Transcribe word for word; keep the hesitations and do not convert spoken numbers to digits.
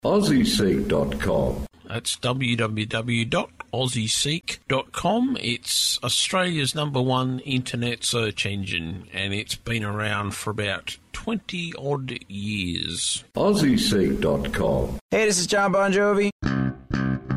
aussie seek dot com. That's w w w dot aussie seek dot com. It's Australia's number one internet search engine, and it's been around for about twenty-odd years. aussie seek dot com. Hey, this is John Bon Jovi.